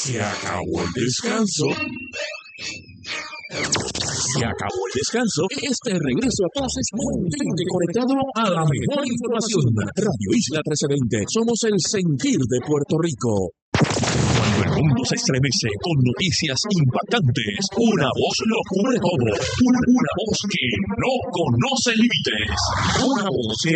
Se acabó el descanso. Se acabó el descanso. Este regreso a clases mantente conectado a la mejor información. Radio Isla 1320. Somos el sentir de Puerto Rico. Cuando el mundo se estremece con noticias impactantes, una voz lo cubre todo. Una voz que no conoce límites. Una voz que